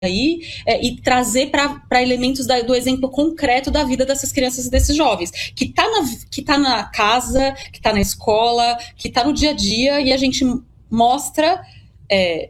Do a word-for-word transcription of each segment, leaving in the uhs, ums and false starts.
aí é, e trazer para elementos da, do exemplo concreto da vida dessas crianças e desses jovens, que está na, que tá na casa, que está na escola, que está no dia a dia, e a gente mostra é,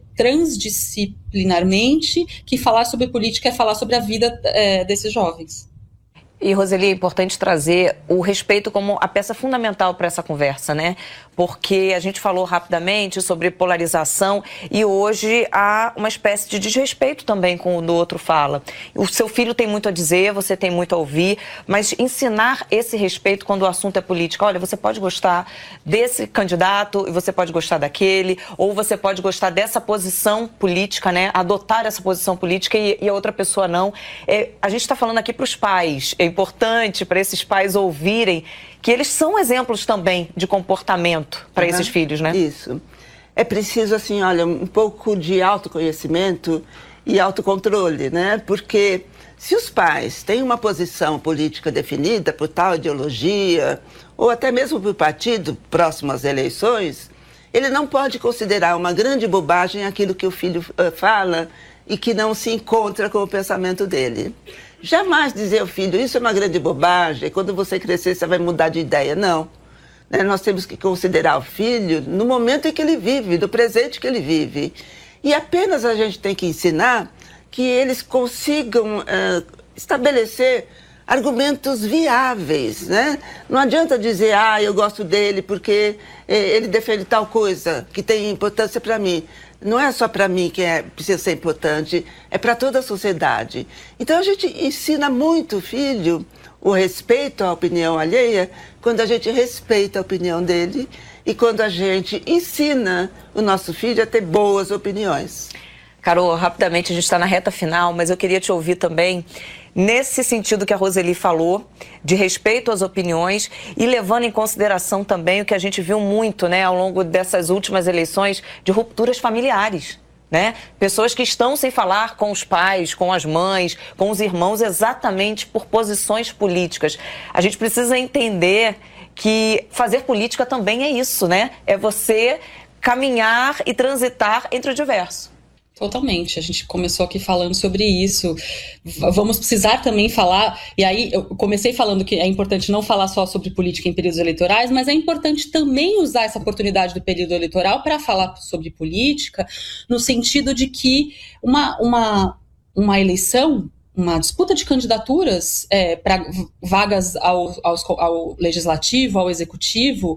transdisciplinarmente que falar sobre política é falar sobre a vida é, desses jovens. E, Roseli, é importante trazer o respeito como a peça fundamental para essa conversa, né? Porque a gente falou rapidamente sobre polarização e hoje há uma espécie de desrespeito também com o do outro fala. O seu filho tem muito a dizer, você tem muito a ouvir, mas ensinar esse respeito quando o assunto é política. Olha, você pode gostar desse candidato e você pode gostar daquele, ou você pode gostar dessa posição política, né? Adotar essa posição política e, e a outra pessoa não. É, a gente está falando aqui para os pais. É importante para esses pais ouvirem que eles são exemplos também de comportamento para uhum. esses filhos, né? Isso. É preciso, assim, olha, um pouco de autoconhecimento e autocontrole, né? Porque se os pais têm uma posição política definida por tal ideologia, ou até mesmo por partido próximo às eleições, ele não pode considerar uma grande bobagem aquilo que o filho uh, fala e que não se encontra com o pensamento dele. Jamais dizer ao filho, isso é uma grande bobagem, quando você crescer você vai mudar de ideia. Não. Né? Nós temos que considerar o filho no momento em que ele vive, no presente que ele vive. E apenas a gente tem que ensinar que eles consigam uh, estabelecer argumentos viáveis, né? Não adianta dizer, ah, eu gosto dele porque eh, ele defende tal coisa que tem importância para mim. Não é só para mim que é, precisa ser importante, é para toda a sociedade. Então a gente ensina muito o filho o respeito à opinião alheia quando a gente respeita a opinião dele e quando a gente ensina o nosso filho a ter boas opiniões. Carol, rapidamente, a gente está na reta final, mas eu queria te ouvir também nesse sentido que a Roseli falou, de respeito às opiniões e levando em consideração também o que a gente viu muito, né, ao longo dessas últimas eleições, de rupturas familiares, né? Pessoas que estão sem falar com os pais, com as mães, com os irmãos, exatamente por posições políticas. A gente precisa entender que fazer política também é isso, né? É você caminhar e transitar entre o diverso. Totalmente, a gente começou aqui falando sobre isso, vamos precisar também falar, e aí eu comecei falando que é importante não falar só sobre política em períodos eleitorais, mas é importante também usar essa oportunidade do período eleitoral para falar sobre política, no sentido de que uma, uma, uma eleição, uma disputa de candidaturas é, para vagas ao, ao, ao legislativo, ao executivo,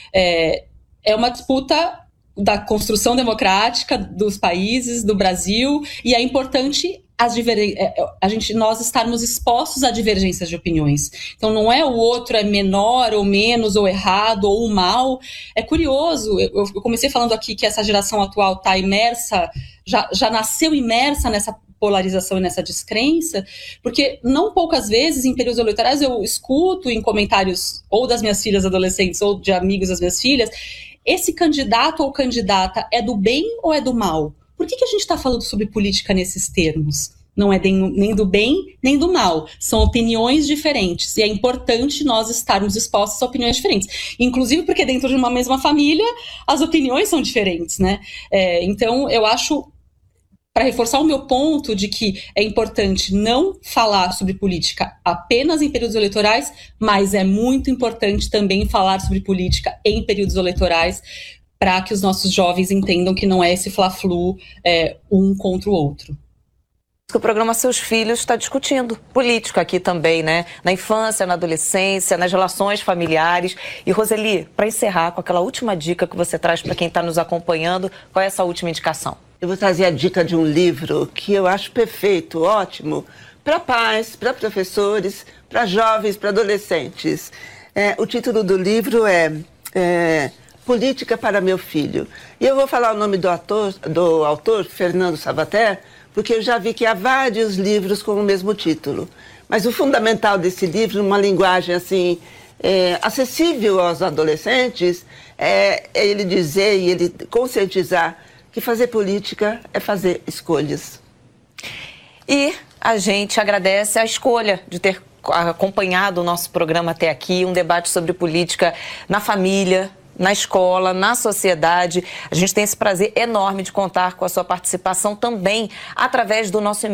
é, é uma disputa da construção democrática dos países, do Brasil, e é importante as diver... a gente, nós estarmos expostos a divergências de opiniões. Então não é o outro é menor ou menos, ou errado, ou mal. É curioso, eu, eu comecei falando aqui que essa geração atual está imersa, já, já nasceu imersa nessa polarização e nessa descrença, porque não poucas vezes em períodos eleitorais eu escuto em comentários ou das minhas filhas adolescentes ou de amigos das minhas filhas, esse candidato ou candidata é do bem ou é do mal? Por que, que a gente está falando sobre política nesses termos? Não é nem do bem, nem do mal. São opiniões diferentes. E é importante nós estarmos expostos a opiniões diferentes. Inclusive porque dentro de uma mesma família, as opiniões são diferentes, né? É, então, eu acho, para reforçar o meu ponto de que é importante não falar sobre política apenas em períodos eleitorais, mas é muito importante também falar sobre política em períodos eleitorais para que os nossos jovens entendam que não é esse fla-flu é, um contra o outro. O programa Seus Filhos está discutindo política aqui também, né? Na infância, na adolescência, nas relações familiares. E, Roseli, para encerrar com aquela última dica que você traz para quem está nos acompanhando, qual é essa última indicação? Eu vou trazer a dica de um livro que eu acho perfeito, ótimo, para pais, para professores, para jovens, para adolescentes. É, o título do livro é, é Política para Meu Filho. E eu vou falar o nome do, ator, do autor, Fernando Sabater, porque eu já vi que há vários livros com o mesmo título. Mas o fundamental desse livro, numa linguagem assim, é, acessível aos adolescentes, é, é ele dizer e ele conscientizar que fazer política é fazer escolhas. E a gente agradece a escolha de ter acompanhado o nosso programa até aqui, um debate sobre política na família, na escola, na sociedade. A gente tem esse prazer enorme de contar com a sua participação também através do nosso e-mail.